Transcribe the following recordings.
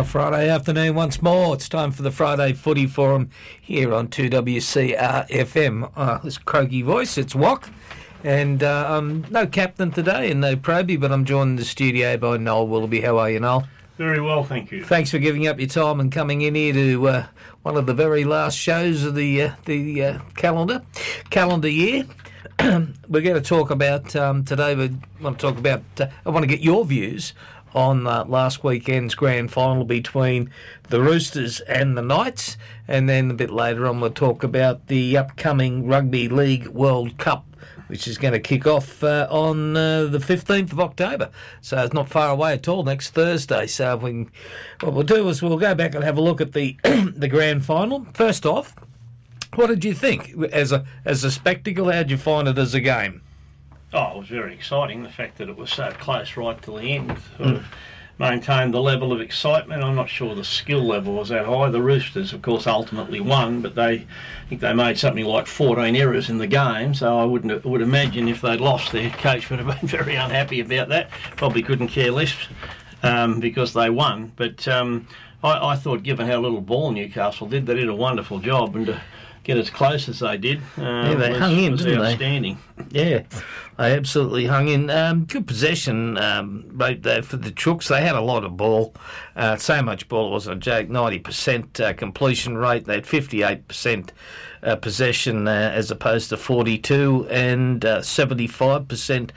Friday afternoon once more. It's time for the Friday Footy Forum here on 2WCR FM. This croaky voice, it's Wok. And I'm no captain today and no probie, but I'm joined in the studio by Noel Willoughby. How are you, Noel? Very well, thank you. Thanks for giving up your time and coming in here to one of the very last shows of the calendar year. We're going to talk about today. We want to talk about. I want to get your views on last weekend's grand final between the Roosters and the Knights, and then a bit later on we'll talk about the upcoming Rugby League World Cup, which is going to kick off on the 15th of October. So it's not far away at all, next Thursday. So what we'll do is we'll go back and have a look at the the grand final. First off, what did you think as a spectacle? How did you find it as a game? Oh, it was very exciting. The fact that it was so close right to the end sort of maintained the level of excitement. I'm not sure the skill level was that high. The Roosters, of course, ultimately won, but I think they made something like 14 errors in the game. So I would imagine if they'd lost, their coach would have been very unhappy about that. Probably couldn't care less because they won. But I thought, given how little ball Newcastle did, they did a wonderful job, and to get as close as they did, they hung in, didn't outstanding. Yeah, they absolutely hung in. Good possession rate there for the Chooks. They had a lot of ball. So much ball, it wasn't a joke. 90% completion rate. They had 58% possession as opposed to 42, and 75%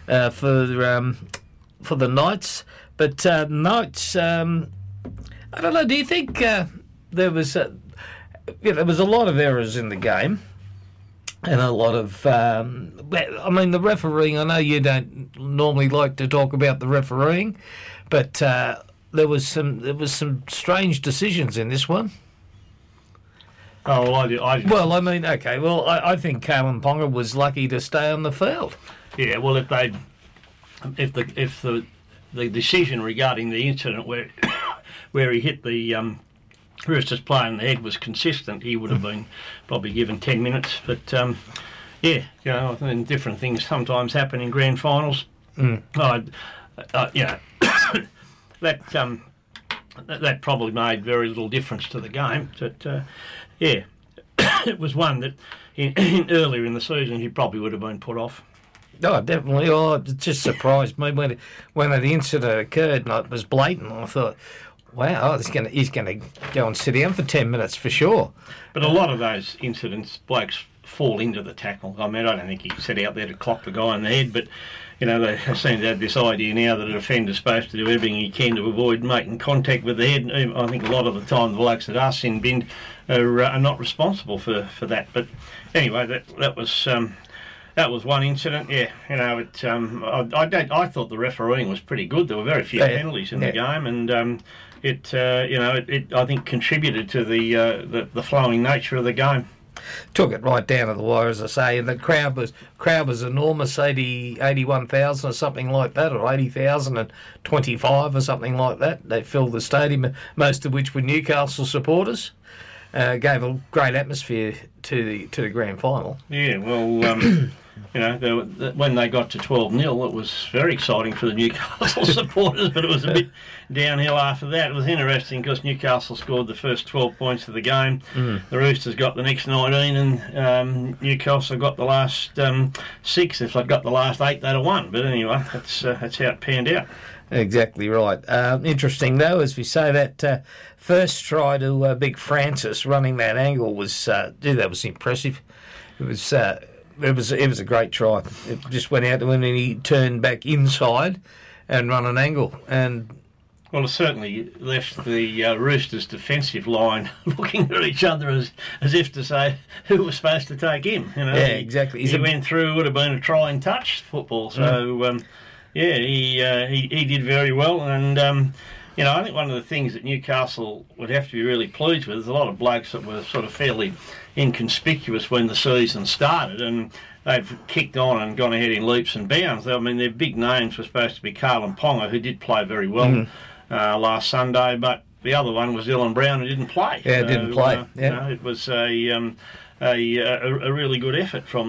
for the Knights. But Knights, I don't know. Do you think there was? There was a lot of errors in the game, and a lot of. The refereeing. I know you don't normally like to talk about the refereeing, but there was some strange decisions in this one. Oh, well, I did. Well, okay. Well, I think Kalyn Ponga was lucky to stay on the field. Yeah. Well, if the decision regarding the incident where he hit the Roosters player in the head was consistent, he would have been probably given 10 minutes. But and different things sometimes happen in grand finals. That probably made very little difference to the game. But it was one that earlier in the season he probably would have been put off. Oh, definitely. Oh, it just surprised me when the incident occurred, and it was blatant. I thought, wow, he's going to go and sit down for 10 minutes for sure. But a lot of those incidents, blokes fall into the tackle. I mean, I don't think he set out there to clock the guy in the head, but, they seem to have this idea now that a defender's supposed to do everything he can to avoid making contact with the head. And I think a lot of the time the blokes that are sin binned are not responsible for that. But anyway, that was one incident. Yeah, I thought the refereeing was pretty good. There were very few penalties in the game, and it I think contributed to the flowing nature of the game. Took it right down to the wire, as I say, and the crowd was enormous, 81,000 or something like that, or 80,025 or something like that. They filled the stadium, most of which were Newcastle supporters. Gave a great atmosphere to the grand final. Yeah, well. When they got to 12-0, it was very exciting for the Newcastle supporters, but it was a bit downhill after that. It was interesting because Newcastle scored the first 12 points of the game. The Roosters got the next 19, and Newcastle got the last 6. If they'd got the last 8, they'd have won. But anyway, that's how it panned out. Exactly right. Interesting, though, as we say, that first try to Big Francis running that angle was, that was impressive. It was a great try. It just went out to him and he turned back inside and run an angle. And well, it certainly left the Roosters' defensive line looking at each other as if to say who was supposed to take him. Yeah, exactly. He went through. It would have been a try and touch football. So he did very well. And I think one of the things that Newcastle would have to be really pleased with is a lot of blokes that were sort of fairly inconspicuous when the season started, and they've kicked on and gone ahead in leaps and bounds. I mean, their big names were supposed to be Kalyn Ponga, who did play very well last Sunday, but the other one was Dylan Brown, who didn't play. Yeah, didn't play. It was a really good effort from them.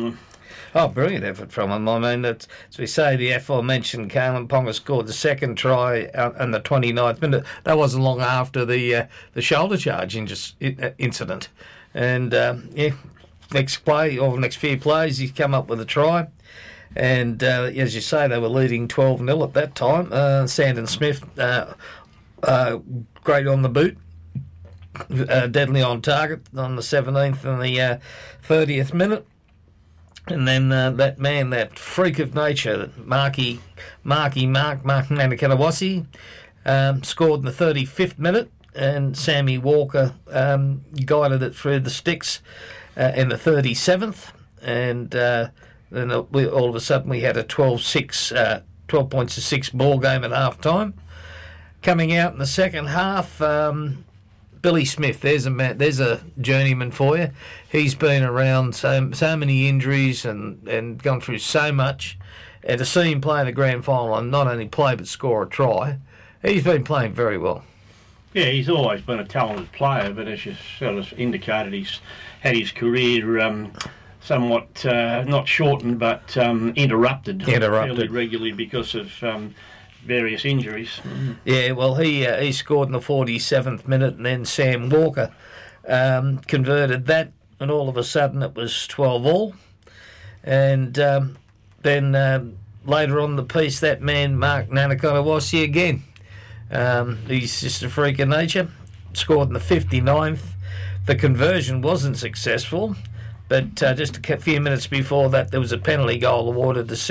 Oh, brilliant effort from him. I mean, as we say, the aforementioned Kalen Ponga scored the second try in the 29th minute. That wasn't long after the shoulder charge incident. And, next few plays, he's come up with a try. And, as you say, they were leading 12-0 at that time. Sandon Smith, great on the boot. Deadly on target on the 17th and the 30th minute. And then that freak of nature, Mark Nanakatawasi, scored in the 35th minute, and Sammy Walker guided it through the sticks in the 37th. And then all of a sudden we had a 12 points to 6 ball game at half time. Coming out in the second half, Billy Smith, there's a journeyman for you. He's been around so many injuries and gone through so much. And to see him play in the grand final and not only play but score a try, he's been playing very well. Yeah, he's always been a talented player, but as you sort of indicated, he's had his career somewhat not shortened but interrupted fairly regularly because of various injuries. Yeah, well, he scored in the 47th minute, and then Sam Walker converted that, and all of a sudden it was 12-all. And then later on the piece, that man, Mark Nanakatawasi again. He's just a freak of nature. Scored in the 59th. The conversion wasn't successful. But just a few minutes before that, there was a penalty goal awarded to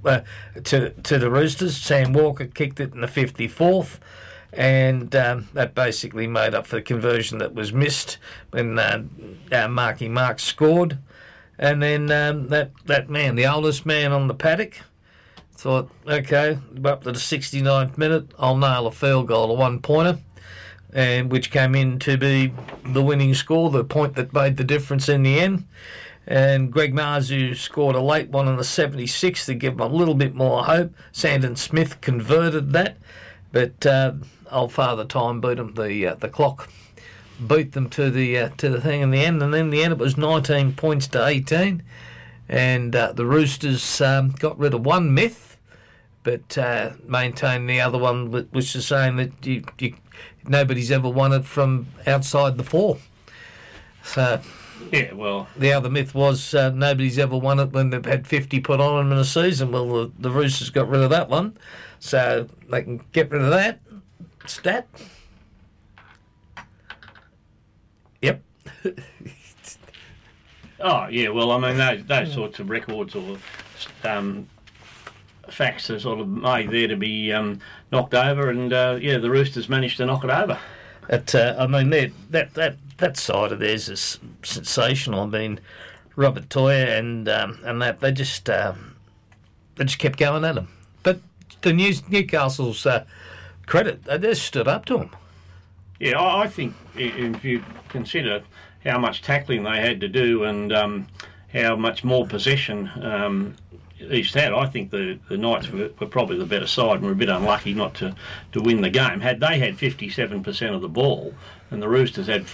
to the Roosters. Sam Walker kicked it in the 54th, and that basically made up for the conversion that was missed when Mark scored. And then that man, the oldest man on the paddock, thought, okay, up to the 69th minute, I'll nail a field goal, a one-pointer. And which came in to be the winning score, the point that made the difference in the end. And Greg Marzu scored a late one in the 76th to give him a little bit more hope. Sandon Smith converted that, but old Father Time beat him. The clock beat them to the thing in the end, and in the end it was 19 points to 18. And the Roosters got rid of one myth, but maintained the other one, which is saying that nobody's ever won it from outside the four. So, yeah, well, the other myth was nobody's ever won it when they've had 50 put on them in a season. Well, the Roosters got rid of that one, so they can get rid of that stat. Yep. Oh yeah, well, I mean those sorts of records or facts are sort of made there to be knocked over, and the Roosters managed to knock it over. I mean, that side of theirs is sensational. I mean, Robert Toya and that they just kept going at them. But to Newcastle's credit, they just stood up to them. Yeah, I think if you consider how much tackling they had to do and how much more possession East had, I think the Knights were probably the better side and were a bit unlucky not to win the game. Had they had 57% of the ball and the Roosters had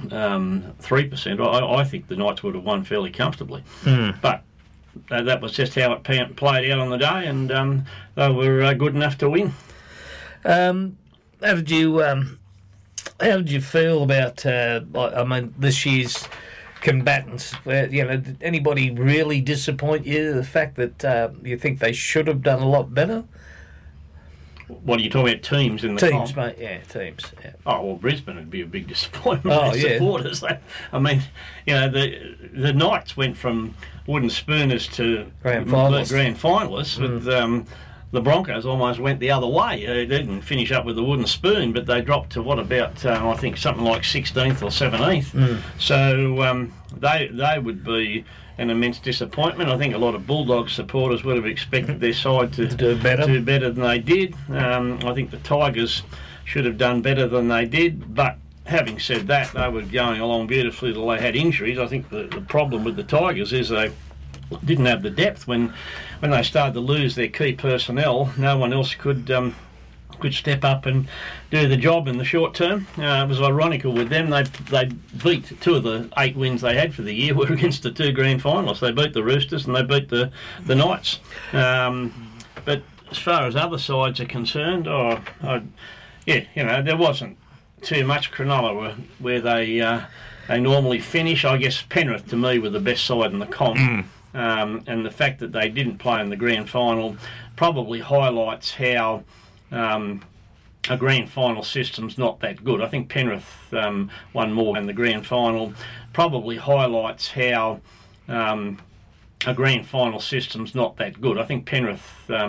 43%, I think the Knights would have won fairly comfortably. But that was just how it played out on the day, and they were good enough to win. How did you feel about this year's combatants? Did anybody really disappoint you? The fact that you think they should have done a lot better? What are you talking about? Teams in the teams, mate. Yeah, teams. Yeah. Oh well, Brisbane would be a big disappointment. Supporters. I mean, the Knights went from wooden spooners to grand finalists with. The Broncos almost went the other way. They didn't finish up with the wooden spoon, but they dropped to I think something like 16th or 17th. So they would be an immense disappointment. I think a lot of Bulldogs supporters would have expected their side to do better than they did. I think the Tigers should have done better than they did, but having said that, they were going along beautifully till they had injuries. I think the problem with the Tigers is they didn't have the depth when they started to lose their key personnel. No one else could could step up and do the job in the short term. It was ironical with them. They beat 2 of the 8 wins they had for the year were against the 2 grand finalists. They beat the Roosters and they beat the Knights. But as far as other sides are concerned, there wasn't too much. Cronulla where they normally finish. I guess Penrith to me were the best side in the comp. And the fact that they didn't play in the grand final probably highlights how a grand final system's not that good. I think Penrith won more in the grand final. Probably highlights how a grand final system's not that good. I think Penrith